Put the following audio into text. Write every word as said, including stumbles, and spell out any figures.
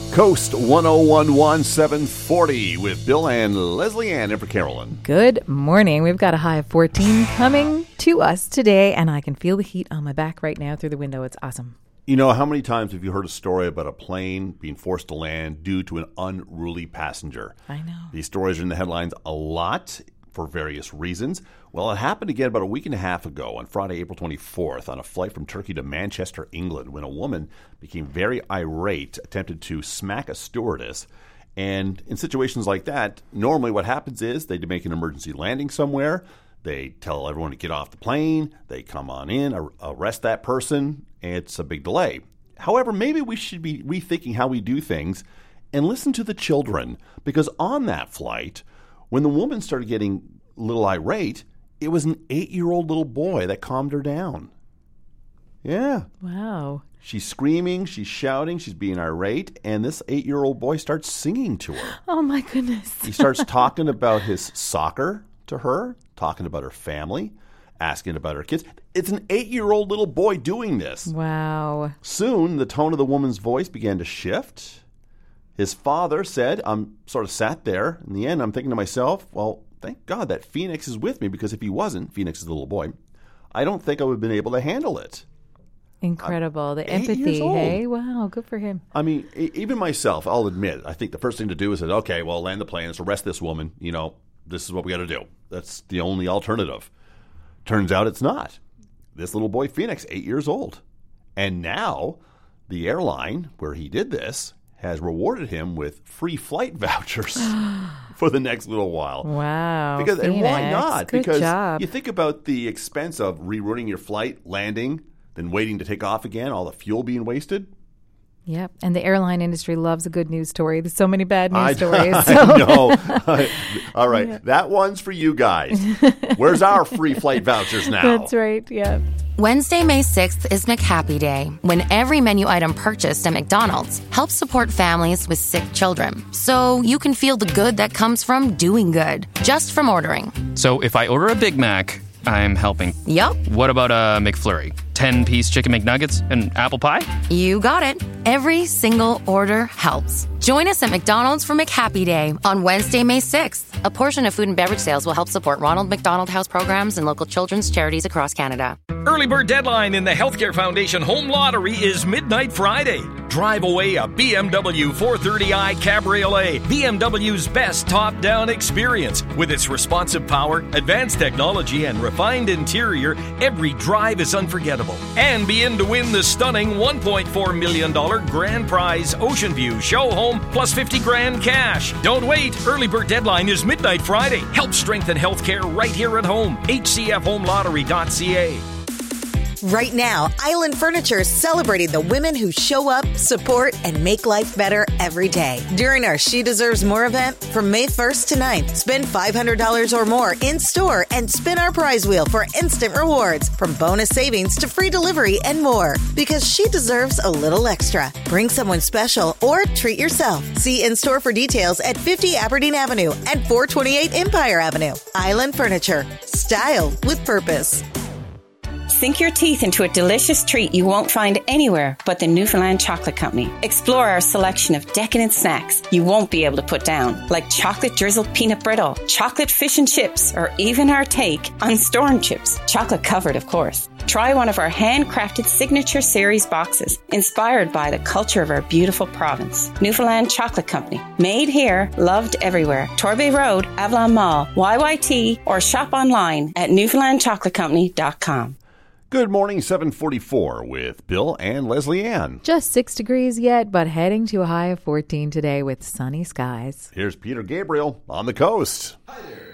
Coast one oh one one seven forty with Bill and Leslie Ann in for Carolyn. Good morning. We've got a high of fourteen coming to us today, and I can feel the heat on my back right now through the window. It's awesome. You know, how many times have you heard a story about a plane being forced to land due to an unruly passenger? I know. These stories are in the headlines a lot for various reasons. Well, it happened again about a week and a half ago on Friday, April twenty-fourth, on a flight from Turkey to Manchester, England, when a woman became very irate, attempted to smack a stewardess. And in situations like that, normally what happens is they make an emergency landing somewhere. They tell everyone to get off the plane. They come on in, ar- arrest that person. It's a big delay. However, maybe we should be rethinking how we do things and listen to the children. Because on that flight, when the woman started getting a little irate, it was an eight-year-old little boy that calmed her down. Yeah. Wow. She's screaming, she's shouting, she's being irate, and this eight-year-old boy starts singing to her. Oh, my goodness. He starts talking about his soccer to her, talking about her family, asking about her kids. It's an eight-year-old little boy doing this. Wow. Soon, the tone of the woman's voice began to shift. His father said, I'm sort of sat there. In the end, I'm thinking to myself, well, thank God that Phoenix is with me, because if he wasn't, Phoenix is the little boy, I don't think I would have been able to handle it. Incredible. The Eight years empathy, old. hey? Wow, good for him. I mean, e- even myself, I'll admit, I think the first thing to do is, say, okay, well, land the plane, let's arrest this woman. You know, this is what we got to do. That's the only alternative. Turns out it's not. This little boy, Phoenix, eight years old. And now the airline where he did this has rewarded him with free flight vouchers for the next little while. Wow. Because Phoenix. And why not? Good because job. you think about the expense of rerunning your flight, landing, then waiting to take off again, all the fuel being wasted. Yep. And the airline industry loves a good news story. There's so many bad news I, stories. So. I know. All right. Yeah. That one's for you guys. Where's our free flight vouchers now? That's right. Yeah. Wednesday, May sixth is McHappy Day, when every menu item purchased at McDonald's helps support families with sick children. So you can feel the good that comes from doing good, just from ordering. So if I order a Big Mac, I'm helping. Yup. What about a McFlurry? ten-piece chicken McNuggets and apple pie? You got it. Every single order helps. Join us at McDonald's for McHappy Day on Wednesday, May sixth. A portion of food and beverage sales will help support Ronald McDonald House programs and local children's charities across Canada. Early bird deadline in the Healthcare Foundation Home Lottery is midnight Friday. Drive away a B M W four thirty i Cabriolet, B M W's best top-down experience. With its responsive power, advanced technology, and refined interior, every drive is unforgettable. And be in to win the stunning one point four million dollars grand prize Ocean View Show Home plus fifty grand cash. Don't wait. Early bird deadline is midnight Friday. Help strengthen healthcare right here at home. H C F home lottery dot c a. Right now, Island Furniture is celebrating the women who show up, support, and make life better every day. During our She Deserves More event, from May first to ninth, spend five hundred dollars or more in-store and spin our prize wheel for instant rewards, from bonus savings to free delivery and more. Because she deserves a little extra. Bring someone special or treat yourself. See in-store for details at fifty Aberdeen Avenue and four twenty-eight Empire Avenue. Island Furniture. Style with purpose. Sink your teeth into a delicious treat you won't find anywhere but the Newfoundland Chocolate Company. Explore our selection of decadent snacks you won't be able to put down, like chocolate drizzled peanut brittle, chocolate fish and chips, or even our take on storm chips, chocolate covered, of course. Try one of our handcrafted signature series boxes, inspired by the culture of our beautiful province. Newfoundland Chocolate Company. Made here, loved everywhere. Torbay Road, Avalon Mall, Y Y T, or shop online at newfoundland chocolate company dot com. Good morning, seven forty-four with Bill and Leslie Ann. Just six degrees yet, but heading to a high of fourteen today with sunny skies. Here's Peter Gabriel on the coast. Hi there.